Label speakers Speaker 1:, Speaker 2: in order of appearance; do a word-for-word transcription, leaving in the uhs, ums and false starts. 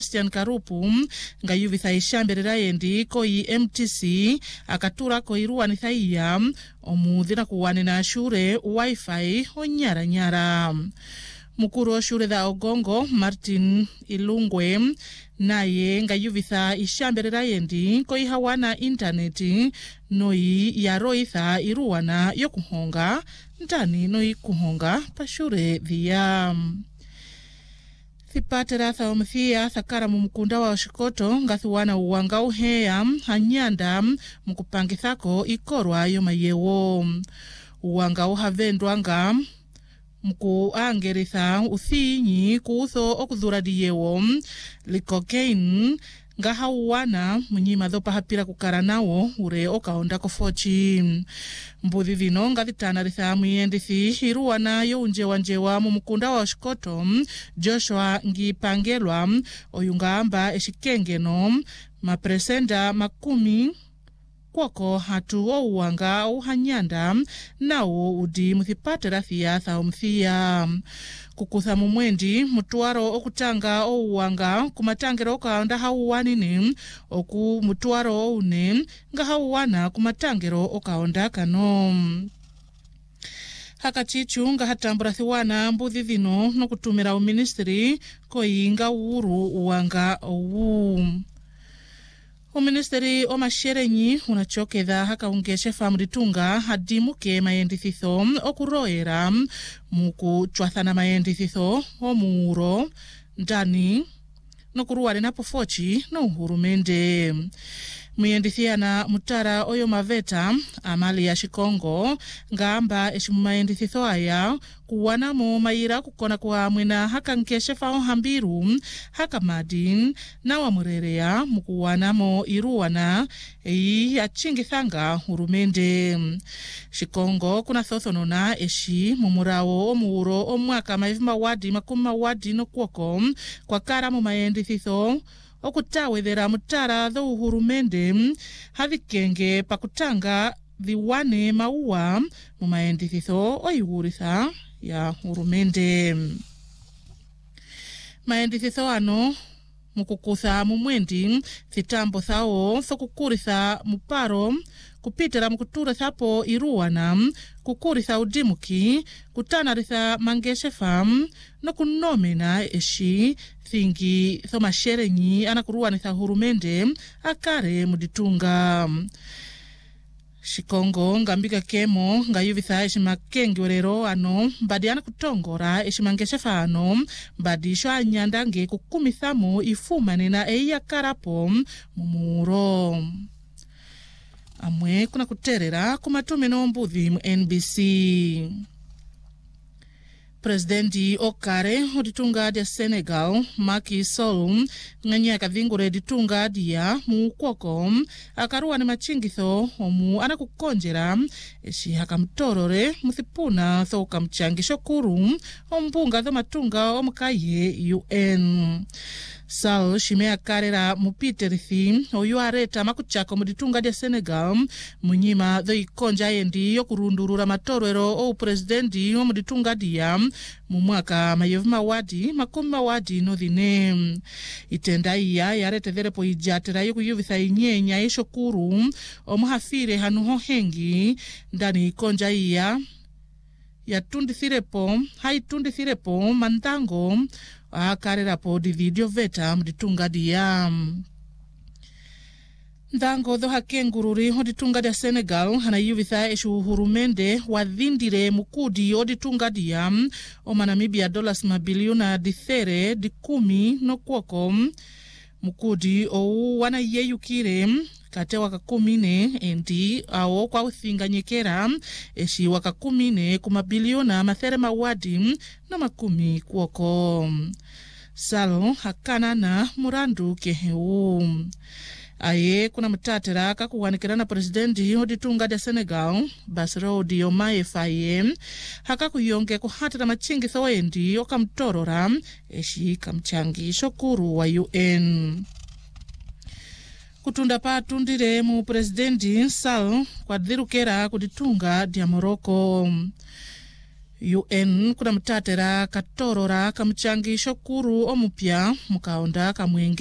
Speaker 1: Sebastian Karupu nga yuvitha ishambirira yendi ko i M T C akatura ko iruwa ni thaiya omuthina kuwane na shure wifi onyara nyara. Mukuru wa shure da Ogongo Martin Ilungwe naye nga yuvitha ishambirira yendi ko ihawana interneti noi yaroitha iruwana yokuhonga ndani noi kuhonga pashure via. Thipatera thaumthia thakara mumukunda wa Shikoto ngathuwana uwanga uheya hanyanda mukupangithako ikorwa yomayewo. Uwanga uhavendwa nga mkuangeritha uthinyi kuutho okudhuradiyewo likokein nga hauwana munyima dhopa hapira kukara nawo ure okaonda kofochi. Mbuthi dhino nga dhitana ritha muyendithi iruwana yo unjewa njewa mumukunda wa Shikoto Joshua Ngipangelwa oyunga amba eshikengeno mapresenda makumi kwako hatu o uwanga uhanyanda nawo udi muthipatera thia thaumthia. Kukutha mumwendi mutuaro okutanga o uwanga kumatangero okaonda hauwanini oku mutuaro une nga hauwana kumatangero okaonda kano. Hakachichu nga hatambura thiwana mbuthi dhino nokutumira uministeri koinga uru uwanga owu. Uministeri o masherenyi unachokeza haka ungeshe famritunga hadimuke mayendithitho okuroera muku chwathana mayendithitho o muuro ndani nokuruware na pofochi no uhurumende. Muyendithiana mutara oyo maveta amali ya Shikongo ngamba eshimumayendithitho aya kuwanamo mayira kukona kwa mwena haka nkeshe fao hambiru haka madin na wamurerea mukuwanamo iruwana eyi ya chingithanga hurumende. Shikongo kuna thothonona eshi mumurawo o muuro o mwaka maivima wadi makuma wadi no kuoko kwa kara mumayendithitho okutawethera mutara dho uhurumende havikenge pakutanga viwane maua mumayendithitho oihuritha ya hurumende. Mayendithitho ano mukukutha mumwendi thitambo thao thokukuritha muparo kupitira mukutura thapo iruwana kukuritha udimuki kutanarithha mangeshefa no kunomena eshi thingi thoma sherenyi anakuruwanitha hurumende akare muditunga. Shikongo ngambika kemo ngayuvitha eshimakengwerero ano mbadi anakutongora eshimangeshefa ano mbadi sho anyandange kukumithamo ifumanena eya karapo mumuro. Amwe kuna kuterera kumatumeno mbuthi mu N B C. Presidenti okare oditunga dia Senegal Macky Sall nganyaka vingure ditunga dia mu kwoko akaruwa ni machingitho omu anakukonjera eshi hakamtorore muthipuna thoka mchangisho kuru ombunga dho matunga omukaye U N. Sall shimea karera mupiterithi oyu areta makuchako muditunga dia Senegal munyima dho ikonja yendi yokurundurura matorero o presidenti o muditunga dia mumwaka mayevuma wadi makuma wadi no dhine. Itenda iya yarete therepo ijatera yoku yuvitha inyenya isho kuru omuhafire hanuho hengi ndani ikonja iya ya tundi thirepo hai tundi thirepo mantango akarera po di video veta mditunga dia. Ndango dho hakengururi oditunga dia Senegal hana yuvitha eshu hurumende wadhindire mukudi oditunga dia o manamibia dollars mabiliona di there di kumi no kwoko mukudi o wana yeyukire kate wakakumine endi ao kwa uthinga nyekera eshi wakakumine kumabiliona mathere mawadi na makumi kwoko. Salo hakana na murandu keheu. Aye kuna mutatera kakuwanikira na presidenti oditunga dia Senegal Bassirou Diomaye Faye hakakuyonge kuhatira machingitho endi okamtorora eshi kamchangisho kuru wa U N. Kutunda patundire mu presidenti Sall kwadhirukera kuditunga dia Morocco. U N kuna mtatera katorora kamuchangisho kuru omupya mukaonda kamwenge